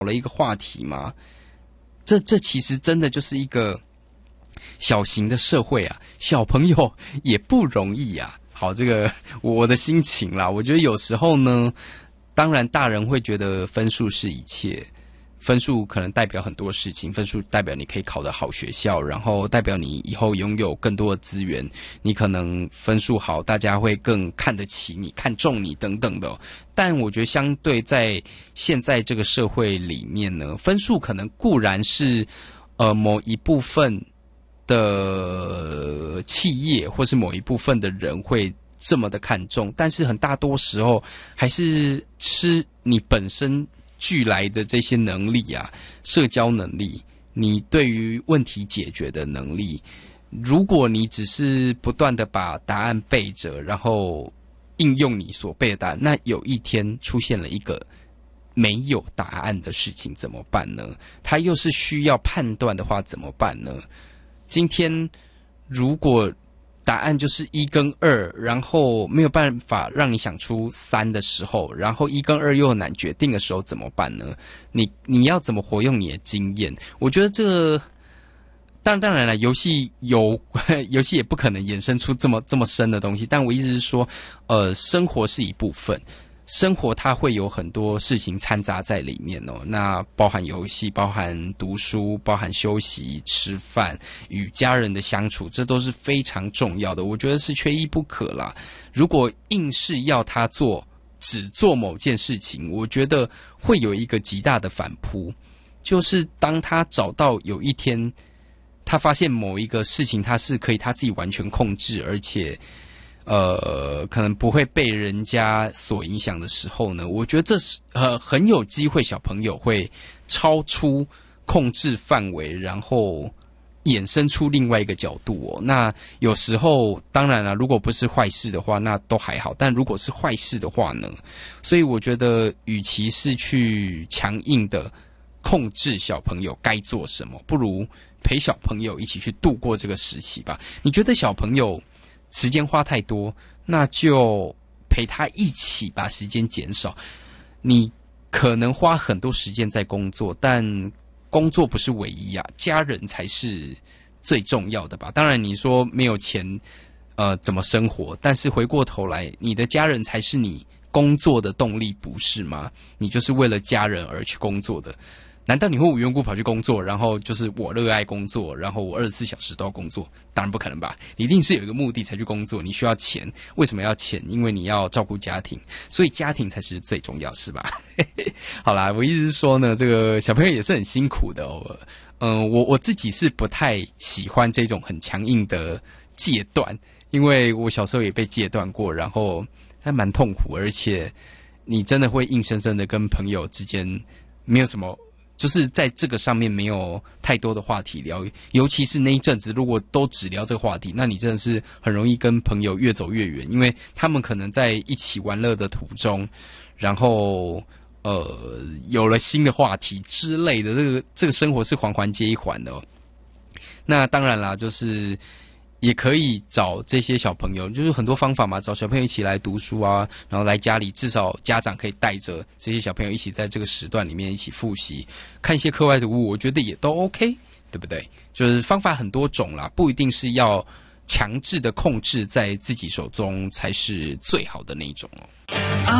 了一个话题嘛，这其实真的就是一个小型的社会啊，小朋友也不容易啊。好，这个我的心情啦，我觉得有时候呢，当然大人会觉得分数是一切，分数可能代表很多事情，分数代表你可以考得好学校，然后代表你以后拥有更多的资源，你可能分数好，大家会更看得起你，看重你等等的。但我觉得相对在现在这个社会里面呢，分数可能固然是某一部分的企业或是某一部分的人会这么的看重，但是很大多时候还是吃你本身俱来的这些能力啊，社交能力，你对于问题解决的能力。如果你只是不断的把答案背着，然后应用你所背的答案，那有一天出现了一个没有答案的事情怎么办呢？它又是需要判断的话怎么办呢？今天如果答案就是1跟2，然后没有办法让你想出3的时候，然后1跟2又很难决定的时候怎么办呢？你要怎么活用你的经验？我觉得这个当然了，游戏也不可能衍生出这么深的东西，但我意思是说，生活是一部分。生活它会有很多事情掺杂在里面哦，那包含游戏，包含读书，包含休息、吃饭、与家人的相处，这都是非常重要的，我觉得是缺一不可啦。如果硬是要他只做某件事情，我觉得会有一个极大的反扑，就是当他找到有一天他发现某一个事情他是可以他自己完全控制，而且可能不会被人家所影响的时候呢，我觉得这是很有机会小朋友会超出控制范围，然后衍生出另外一个角度哦。那有时候当然了，如果不是坏事的话，那都还好，但如果是坏事的话呢，所以我觉得与其是去强硬的控制小朋友该做什么，不如陪小朋友一起去度过这个时期吧。你觉得小朋友时间花太多，那就陪他一起把时间减少。你可能花很多时间在工作，但工作不是唯一啊，家人才是最重要的吧。当然你说没有钱怎么生活，但是回过头来，你的家人才是你工作的动力，不是吗？你就是为了家人而去工作的。难道你会无缘无故跑去工作，然后就是我热爱工作，然后我24小时都要工作？当然不可能吧，你一定是有一个目的才去工作，你需要钱。为什么要钱？因为你要照顾家庭，所以家庭才是最重要，是吧？好啦，我意思是说呢，这个小朋友也是很辛苦的哦。我自己是不太喜欢这种很强硬的戒断，因为我小时候也被戒断过，然后还蛮痛苦，而且你真的会硬生生的跟朋友之间没有什么，就是在这个上面没有太多的话题聊，尤其是那一阵子，如果都只聊这个话题，那你真的是很容易跟朋友越走越远，因为他们可能在一起玩乐的途中，然后有了新的话题之类的，这个生活是环环接一环的哦。那当然啦，就是也可以找这些小朋友，就是很多方法嘛，找小朋友一起来读书啊，然后来家里，至少家长可以带着这些小朋友一起在这个时段里面一起复习，看一些课外读物，我觉得也都 OK， 对不对？就是方法很多种啦，不一定是要强制的控制在自己手中才是最好的那一种哦。